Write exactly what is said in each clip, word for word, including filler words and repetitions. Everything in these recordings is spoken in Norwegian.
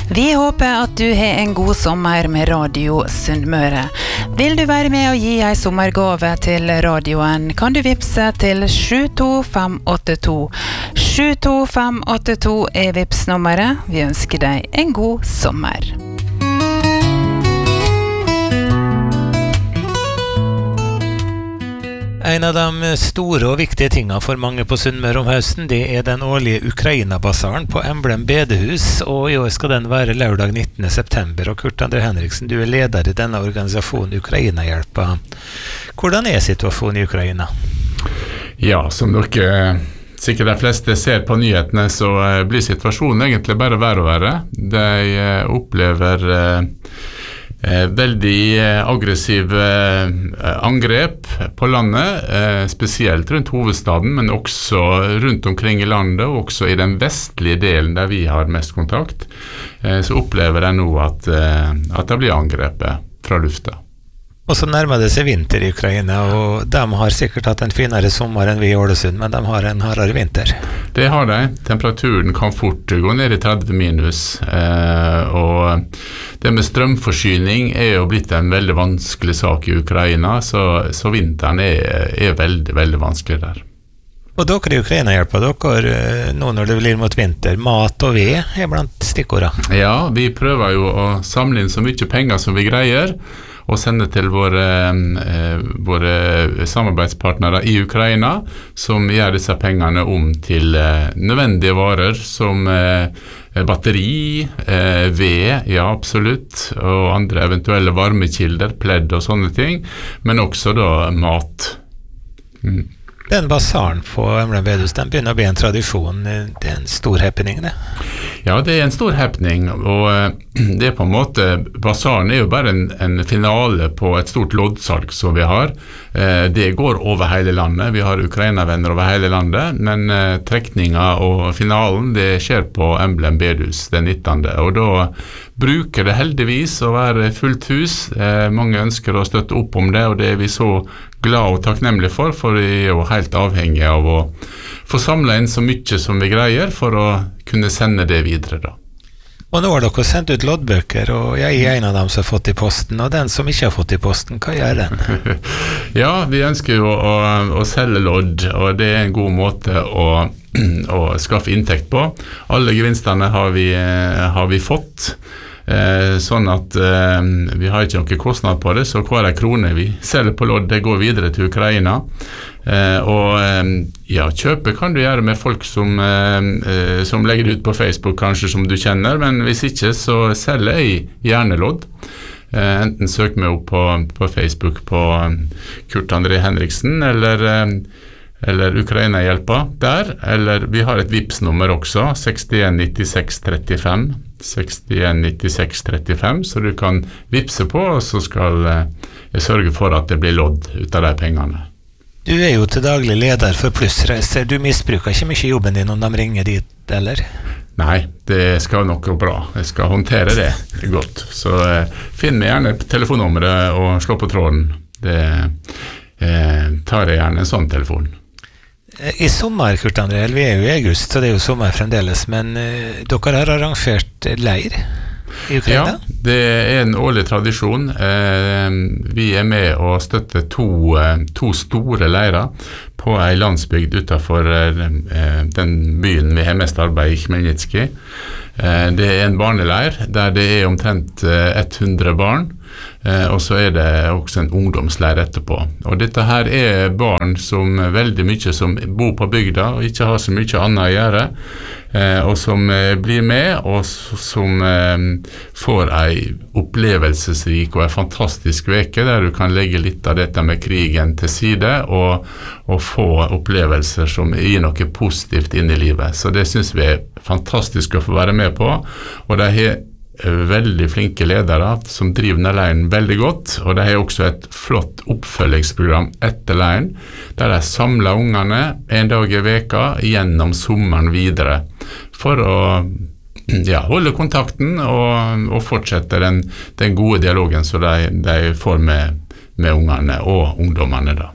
Vi håper at du har en god sommer med Radio Sunnmøre. Vil du være med og gi en sommergave til radioen, kan du vipse til sju to fem åtte to. sju to fem åtte to er vipsnummeret. Vi ønsker deg en god sommer. En av de store og viktige tingene for mange på Sunnmøre om høsten, det er den årlige Ukraina-basaren på Emblem bedehus, og i år skal den være lørdag nittende september. Og Kurt André Henriksen, du er leder i denne organisasjonen Ukraina-hjelpa. Hvordan er situasjonen i Ukraina? Ja, som dere sikkert de fleste ser på nyhetene, så blir situasjonen egentlig bare verre og verre. De opplever Eh, veldig eh, aggressive eh, angrep på landet, eh, spesielt rundt hovedstaden, men også rundt omkring i landet, og også i den vestlige delen der vi har mest kontakt, eh, så opplever jeg nå at, eh, at det blir angrepet fra lufta. Og så nærmer det seg vinter i Ukraina, og de har sikkert hatt en finere sommer enn vi i Ålesund, men de har en hardere vinter. Det har de. Temperaturen kan fort gå ned i tretti minus, eh, og det med strømforsyning er jo blitt en veldig vanskelig sak i Ukraina, så, så vinteren er, er veldig, veldig vanskelig der. Og dere i Ukraina hjelper dere nå når det blir mot vinter. Mat og ved er blant stikkordene. Ja, vi prøver jo å samle inn så mye penger som vi greier, og sende til våre, eh, våre samarbeidspartnere i Ukraina, som gjør disse pengene om til eh, nødvendige varer, som eh, batteri, eh, ved, ja absolutt, og andre eventuelle varmekilder, pledd og sånne ting, men også da mat. Mm. Den basaren på Emblem bedehus, den begynner å bli en tradisjon. Det er en stor happening, det. Ja, det er en stor happening, og det er på en måte, basaren er jo bare en, en finale på et stort loddsalg som vi har. Det går over hele landet, vi har Ukraina-venner over hele landet, men trekninga og finalen, det skjer på Emblem bedehus den nittende, og da bruker det heldigvis å være fullt hus. Mange ønsker å støtte opp om det, og det er vi så glad og takknemlig for, for vi er jo helt avhengig av å få samlet inn så mye som vi greier for å kunne sende det videre da. Og nå har dere sendt ut loddbøker, og jeg er en av dem som har fått i posten, og den som ikke har fått i posten, hva gjør den? Ja, vi ønsker jo å, å selge lodd, og det er en god måte å, å skaffe inntekt på. Alle gevinstene har vi, har vi fått. Eh, sånn at eh, vi har ikke noen kostnad på det, så hver krone vi selger på lodd, det går videre til Ukraina. Eh, og eh, ja, kjøpe kan du gjøre med folk som, eh, som legger det ut på Facebook, kanskje som du kjenner, men hvis ikke så selger jeg gjerne lodd. Eh, enten søk meg opp på, på Facebook på Kurt André Henriksen, eller eh, eller Ukraina-hjelpa der, eller vi har et vipsnummer også, sekstien nittiseks trettifem, sekstien nittiseks trettifem, så du kan vipse på, og så skal jeg sørge for at det blir lodd ut av de pengene. Du er jo til daglig leder for Plussreiser, du misbruker ikke mye jobben din om de ringer dit, eller? Nei, det skal nok gå bra, jeg skal håndtere det godt, så eh, finn meg gjerne telefonnummeret og slå på tråden, det eh, tar jeg gjerne en sånn telefon. I sommer, Kurt André, vi er jo i august, så det er jo sommer fremdeles, men uh, dere har arrangert leir i Ukraina? Ja, det er en årlig tradisjon. Eh, vi er med å støtte to, to store leirer på en landsbygd utenfor eh, den byen vi har mest arbeid i, Khmelnytskij. Eh, det er en barneleir der det er omtrent hundre barn, eh, og så er det også en ungdomsleir etterpå. Og dette her er barn som veldig mye som bor på bygda og ikke har så mye annet å gjøre, eh, og som eh, blir med, og som eh, får en opplevelsesrik og en fantastisk veke der du kan legge litt av dette med krigen til side og, og få opplevelser som gir noe positivt inn i livet. Så det synes vi er fantastisk å få være med på, og det er veldig flinke ledere som driver denne leiren veldig godt, og de har også et flott oppfølgingsprogram etter leiren, der de samler ungene en dag i veka gjennom sommeren videre, for å ja, holde kontakten og, og fortsette den, den gode dialogen som de, de får med, med ungene og ungdommene da.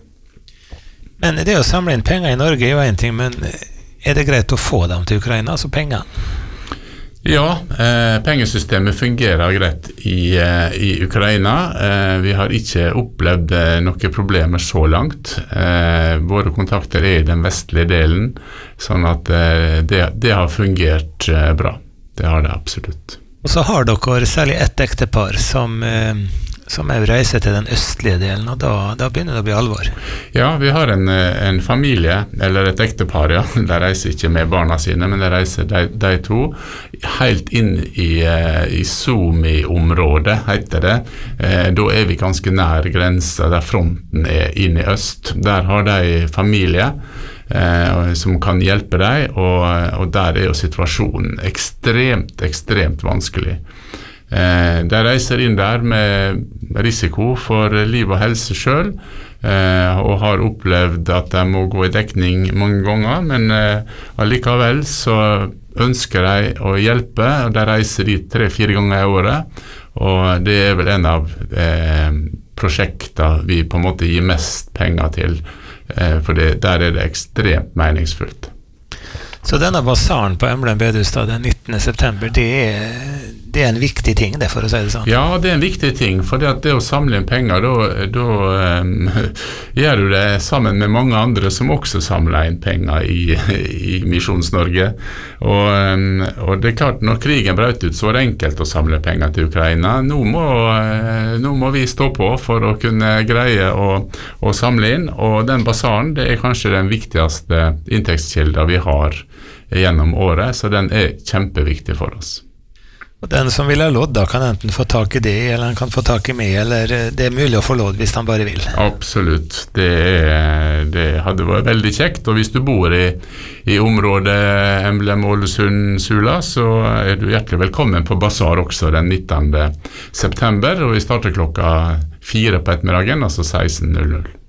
Men det å samle inn penger i Norge er jo en ting, men er det greit å få dem til Ukraina, altså pengene? Ja, eh, pengesystemet fungerer greit i, eh, i Ukraina. Eh, vi har ikke opplevd eh, noen problemer så langt. Eh, våre kontakter er i den vestlige delen, sånn at eh, det, det har fungert eh, bra. Det har det absolutt. Og så har dere særlig ett ektepar som, eh, som er reiser til den østlige delen, og da, da begynner det å bli alvor. Ja, vi har en, en familie, eller et ektepar, ja. De reiser ikke med barna sine, men de reiser de, de to helt inn i, i Sumi-området, heter det. Eh, da er vi ganske nær grensa, der fronten er inn i øst. Der har de familie Eh, som kan hjelpe deg, og, og der er jo situasjonen ekstremt, ekstremt vanskelig. Eh, de reiser inn der med risiko for liv og helse selv, eh, og har opplevd at de må gå i dekning mange ganger, men eh, allikevel så ønsker de å hjelpe, og de reiser dit tre-fire ganger i året, og det er vel en av eh, prosjektene vi på en måte gir mest penger til, for det, der er det ekstremt meningsfullt. Så denne basaren på Emblem bedehus den nittende september, det er, det er en viktig ting, det, for å si det sånn? Ja, det er en viktig ting, for det, det å samle inn penger, da, da um, gjør du det sammen med mange andre som også samler inn penger i, i Misjons-Norge. Og, um, og det er klart, når krigen brøt ut, så var det enkelt å samle penger til Ukraina. Nå må, uh, nå må vi stå på for å kunne greie å, å samle inn, og den basaren, det er kanskje den viktigste inntektskilden vi har gjennom året, så den er kjempeviktig for oss. Og den som vil ha lodd da kan enten få tak i det, eller han kan få tak i meg, eller det er mulig å få lodd hvis han bare vil. Absolutt, det, er, det hadde vært veldig kjekt, og hvis du bor i, i området Emblem, Ålesund, Sula, så er du hjertelig velkommen på basar også den nittende september, og vi starter klokka fire på ettermiddagen, altså seksten null null.